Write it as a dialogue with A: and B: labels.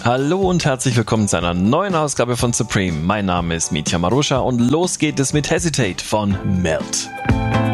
A: Hallo und herzlich willkommen zu einer neuen Ausgabe von Supreme. Mein Name ist Mitya Marusha und los geht es mit Hesitate von Melt.